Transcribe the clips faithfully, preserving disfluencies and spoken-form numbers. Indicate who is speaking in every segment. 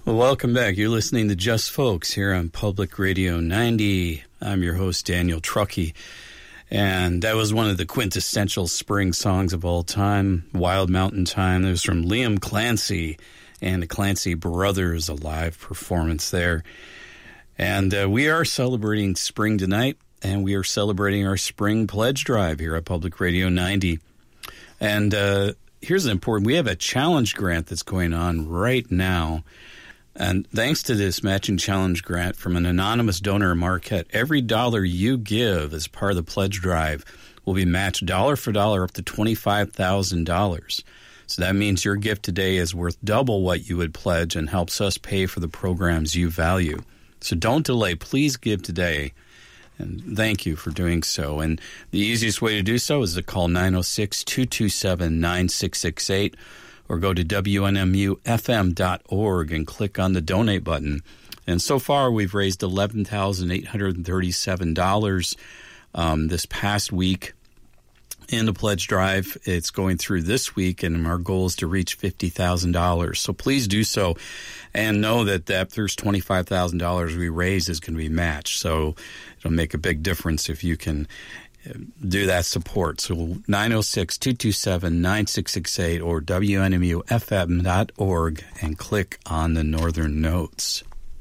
Speaker 1: Well, welcome back. You're listening to Just Folks here on Public Radio ninety. I'm your host, Daniel Truckee. And that was one of the quintessential spring songs of all time, Wild Mountain Time. That was from Liam Clancy and the Clancy Brothers, a live performance there. And uh, we are celebrating spring tonight, and we are celebrating our spring pledge drive here at Public Radio ninety. And uh, here's an important, we have a challenge grant that's going on right now. And thanks to this matching challenge grant from an anonymous donor, Marquette, every dollar you give as part of the pledge drive will be matched dollar for dollar up to twenty-five thousand dollars. So that means your gift today is worth double what you would pledge and helps us pay for the programs you value. So don't delay. Please give today. And thank you for doing so. And the easiest way to do so is to call nine oh six, two two seven, nine six six eight. Or go to W N M U F M dot org and click on the donate button. And so far, we've raised eleven thousand eight hundred thirty-seven dollars um, this past week in the pledge drive. It's going through this week, and our goal is to reach fifty thousand dollars. So please do so, and know that that first twenty-five thousand dollars we raise is going to be matched. So it'll make a big difference if you can do that support. So nine oh six, two two seven, nine six six eight or W N M U F M dot org and click on the Northern Notes.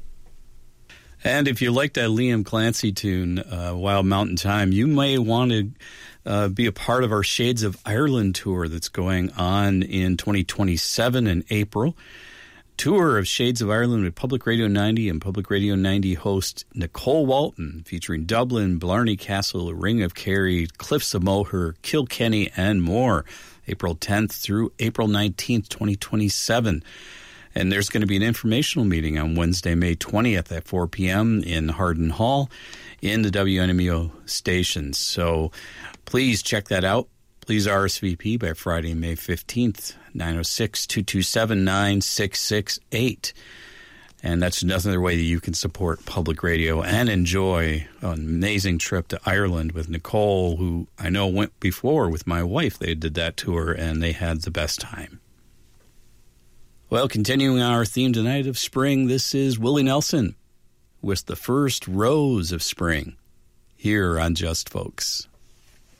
Speaker 1: And if you like that Liam Clancy tune, uh, Wild Mountain Time, you may want to uh, be a part of our Shades of Ireland tour that's going on in twenty twenty-seven in April. Tour of Shades of Ireland with Public Radio ninety and Public Radio ninety host Nicole Walton, featuring Dublin, Blarney Castle, Ring of Kerry, Cliffs of Moher, Kilkenny, and more, April tenth through April nineteenth, twenty twenty-seven. And there's going to be an informational meeting on Wednesday, May twentieth at four p.m. in Hardin Hall in the W N M U stations. So please check that out. Please R S V P by Friday, May fifteenth, nine oh six, two two seven, nine six six eight. And that's another way that you can support public radio and enjoy an amazing trip to Ireland with Nicole, who I know went before with my wife. They did that tour, and they had the best time. Well, continuing our theme tonight of spring, this is Willie Nelson with the first rose of spring here on Just Folks.